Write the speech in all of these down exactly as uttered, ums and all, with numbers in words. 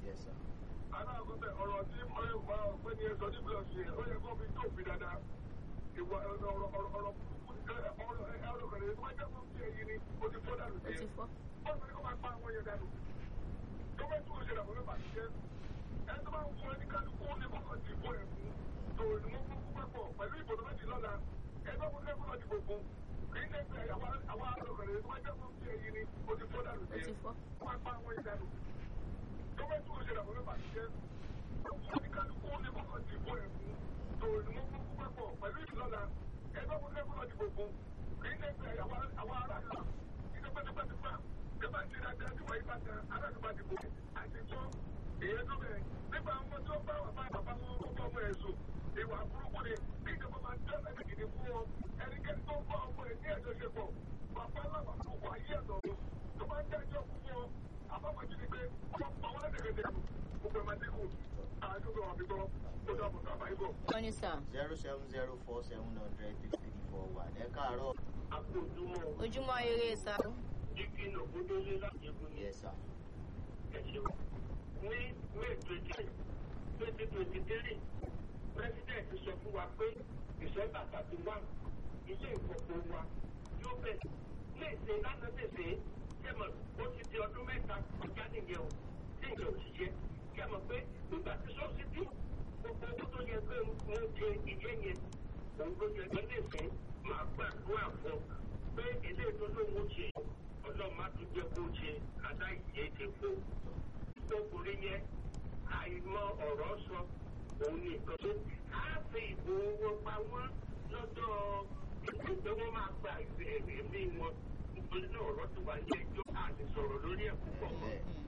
Yes, sir. aláàgọ́tẹ̀ ọ̀rọ̀ tí ọ̀pẹ́ ni ẹ sọ ní bílọ̀sì yẹn ó yẹ kó fi tó fi dáadáa ìwà ọ̀rọ̀ ọ̀rọ̀ ọ̀rọ̀ burúkú ọ̀rọ̀ ọ̀rọ̀ kẹ̀lẹ́ tó máa jẹ́ fún ti ẹ̀yìn ni ó ti fọ́ dànù ó ti fọ́. ọ̀rọ̀ ni kó máa pa àwọn yẹn dànù tó bẹ́ẹ̀ tún òṣèlú àwọn mẹ́fà ti jẹ́ ẹ tó máa ń fún ẹni kálukú ní kọ́kọ́ ti fún ẹ̀ fún tó ní wọ́n fún púpọ̀ pọ̀ pẹ̀lú ìbò tó méjì lọ́la ẹ bá fún ẹkún lọ́dì gbogbo kì í ṣe pé àwọn ọ̀rọ̀ kẹ̀lẹ́ tó máa jẹ́ fún ti ẹ̀yìn ni ó ti fọ́ dànù ó ti fọ́. ó máa pa àwọn yẹn dànù tó bẹ́ẹ̀ tún òṣèlú àwọn mẹ́fà ti jẹ́ ní kálukú ní kọ́kọ́ ti fún ẹ̀ fún tó ní wọ́n fún púpọ̀ pọ̀ pẹ̀lú ìbò lọ́la ẹ bá fún ẹkún lọ́dì gbogbo kì í ṣe pé àwọn ará ìlà ìjọ pẹ́tipẹ́tipẹ́ ẹ bá ti dáadáa tí wọ́n yí bá ta aráàlú bá dìbò àti tó èyí tó bẹ̀ nípa àwọn tó bá wà bá bàbá wọn kó bọ́ ọmọ ẹ̀ sùn ìwà burúkú ni kí ìjọba máa tẹ́ ẹ̀mí gidi fún wọn ẹnikẹ́ni tó bá ọmọ ẹ̀ ní ẹ̀jọ̀ṣepọ̀ bàbá làwọn àkókò ayé ẹ̀dọ̀ mi tó bá ń dájọ́ fún wọn àbámọ̀jú ni pé wọ́n pa wọ́n lẹ́dẹ̀gẹ̀dẹ̀ gbogbo ẹ̀ máa dínkù àdúgbò àbítọ́ ó dàbọ̀ sábà ibò. Tọ́ni sà. zero seven zero four seven hundred three three four one. Ẹ káàárọ̀. àpò ojúmọ́ Ojúmọ́ ire sà. jíkì náà kó délé láti egun ní Yes, sir. ẹ̀ṣẹ̀ ní may twenty twenty twenty three president sọ fún wa pé december thirty one ilé ìfọ̀pọ̀ wa yóò bẹ̀rẹ̀ léèṣe lánàá tèṣe kẹ́mọ̀ ó ti di ọdún mẹ́ta ọjà nìyẹn o tí ìjọ òṣìṣẹ́ kẹ́mọ̀ pé ìgbà tí sọ́sídì gbogbo owó tó yẹ pé wọ́n jẹ iye yẹn òun ló yẹ léèṣe máa gbàdúrà fún pé ilé ìtọ́lówó ṣe ọlọ́run má tún jẹ́ kó ṣe aláìyé ti fún ọkùnrin yẹn àìmọ̀ ọ̀rọ̀ sọ òun ní nǹkan tó á fi ìbò owó pa wọ́n lọ́dọ̀ ìpè wọ́n máa gba ẹ̀mí wọn nítorí náà ọ̀rọ̀ tó wà ní ẹjọ́ àti sọ̀rọ̀ lórí ẹ̀ púpọ̀ mọ́.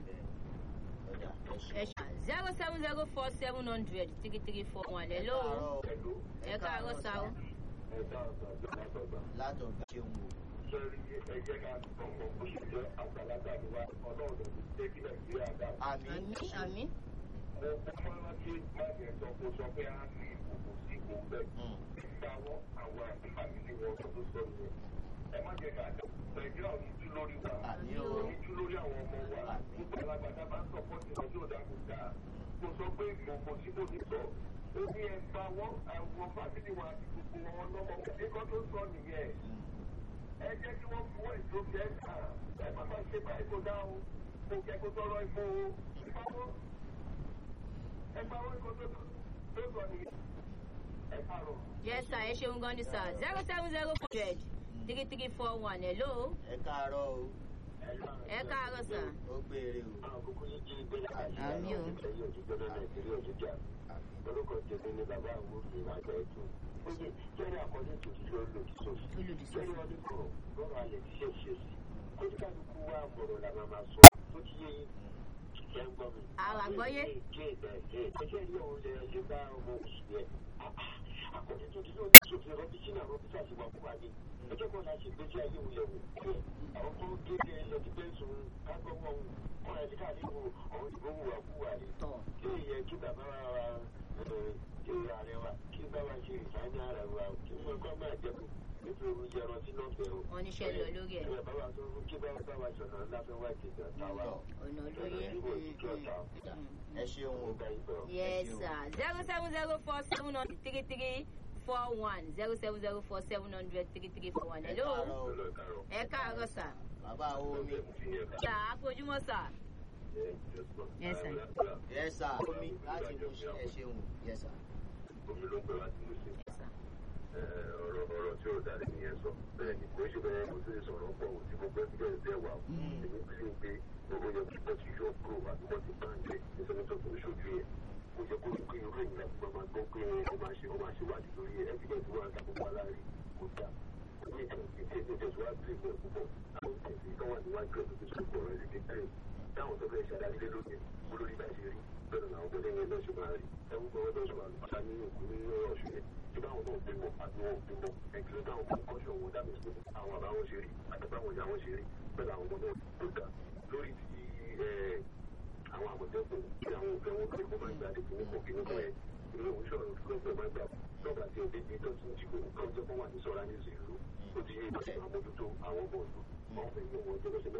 Ọjà, ẹ ṣé. Ẹ ṣe zero seven zero four seven hundred three three four one. Hello. Ẹ káàárọ̀ sà o. ẹ̀ka ọ̀sán látọ̀gbà Látọ̀gbà ṣeun o. sọ́rí ẹ̀jẹ̀ ká ọ̀pọ̀ bó ṣe jẹ́ àgbàlagbà ni wa ọlọ́run ló ti kí nàìjíríà dá. Àmín. Àmín àmín. mo mo máa ń rántí máa yẹn sọ kó sọ pé a ní ìbùkún sí ìbò bẹ́ẹ̀. ìgbàwọ́ àwọn àti fàmìlì wọn tó tó sọ nìyẹn. ẹ má jẹ́ ká dá nàìjíríà ò ní jú lórí wa Àmín o. ò ní jú lórí àwọn ọmọ wa gbogbo alágbàdá bá ń sọ fún ìwọ̀n tí ò dá kò dáa. mo sọ pé gbogbo tí mo ti sọ ó ní ẹ bá wọn àwọn fàmìlì wa àti gbogbo wọn lọ́mọ ẹ̀kọ́ tó sọ nìyẹn ẹ jẹ́ kí wọ́n fún ètò jẹ́ ká ẹ má má ṣe báyìí kó dá o kó kẹ́ kó tọrọ ìbò o ìpamọ́ ẹ bá wọn kó tó tó sọ nìyẹn ẹ pààrọ̀. Yes sà, ẹ ṣeun gan ni sà. zero seven zero four hundred three three four one. Hello. Ẹ káàárọ̀ o. Ẹ káàárọ̀ sà. Ó gbére o. àkókò yìí jí gbé láti Àmín o. ẹ̀yìn òjijọ́ náà nàìjíríà òjijọ́ orúkọ tèmi ni bàbá àwọn òfin àgbà ètò ó yẹ jẹ́rìí àkọlé tó ti lọ lòdì sófin Olùdí jẹ́rìí sófin. ọdún kan lọ́rọ̀ alẹ̀ tí ṣe ṣe sí kóníkàlùkù wa mọ̀rọ̀ la máa sọ tó ti yé yín ṣe ń gbọ́ mi. Àràgbọ́yé. ẹjẹ́ rí ọ̀hún lẹ ṣe bá ọmọ oṣù yẹn àkọlé tó ti lọ sófin rọ́bì sínú àwọn ọ́fíìsì àti wà fún wa ní ẹjọ́ kan láti gbèsè ayé òun yẹ̀wò àwọn kan kéde lọ́dígbẹ́sùn kágbọ́wọ́ òun kọ́ra ẹ̀dí káàdé wo ọ̀hún ìbò wùwà wùwà ni Tọ̀. kí èyẹ kí bàbá wa èrò ààrẹ wa kí bá wa ṣe ìsáyà ara wa kí wọ́n kọ́ máa jẹ́ kó nítorí oúnjẹ ẹran tí náà bẹ̀rù. Wọ́n níṣẹ́ lọ lórí ẹ̀. bàbá wa tó fún kí bá bá wa ṣọ̀nà láfẹ́ wá ìkejì ọ̀tá wa. Ọ̀nà lóye. Ẹ ṣeun o. Yes sir. zero seven zero four seven hundred three three four one. zero seven zero four seven hundred three three four one. Ẹ Hello. káàárọ̀ o. Ẹ káàárọ̀ sà. Bàbá omi. Sà, àfojúmọ́ sà. Yes sir. Yes, sir. Omi láti mú ṣe ẹ ṣeun o. Yes, sir. omi ló ń pè láti mú sí Yes sir. ọ̀rọ̀ ọ̀rọ̀ tí ó darí nìyẹn sọ bẹ́ẹ̀ ni kò ṣe bẹ́ẹ̀ mo tún sọ̀rọ̀ pọ̀ tí mo gbẹ́ bí bẹ́ẹ̀ bẹ́ẹ̀ wà èmi bí lè gbé gbogbo yẹn kí wọ́n ti yọ kúrò àti wọ́n ti bá ń jẹ ìsẹ́nitọ́ tó ń ṣojú yẹn kò yẹ kó kí irú èyí láti máa gbọ́ pé ó máa ṣe ó máa ṣe wádìí lórí ẹ̀ ẹbí bẹ́ẹ̀ tí wọ́n á dá gbogbo alárí kò dá ní ìtàn ìtàn ìtẹ̀síwájú ìgbẹ́ púpọ̀ àwọn ìtẹ̀sí kan wà níwájú ẹ̀ tó ti sọ̀rọ̀ rẹ̀ lè dé táwọn tó fẹ́ ṣàdáyé lé lónìí olórí bá ṣe rí bẹ́ẹ̀ náà àwọn ọmọdé yẹn lọ́sùn máa rí ẹ̀wọ̀n gbọ́dọ̀ lọ́sùn máa rí pátá nínú òkú nínú ọ̀ṣun yẹn tí báwọn náà bímọ àti wọn ò bímọ ẹ̀kílẹ̀ táwọn kan kọ́ṣọ́ wọn dá mi sí àwọn àbáwọn ṣe rí àti báwọn ìyá wọn ṣe rí bẹ́ẹ̀ làwọn ọmọdé tó dà lórí ti àwọn àmọ̀tẹ́kùn tí àwọn òfin wọn kọ́ ẹ̀kọ́ máa ń gbà dé fún ọkọ̀ kìíní kan yẹn ìlú òṣùwọ̀n lọ́pọ̀ máa ń gbà lọ́gbà tí òbí bí tó ti ń jìbò kọ́ jẹ́ fún wa ní sọ́ra ní ìlú ó ti yé ìbáṣe àmójútó àwọn ọmọ ìlú wọn fẹ́ yẹ wọn jẹ́ lọ́sẹ̀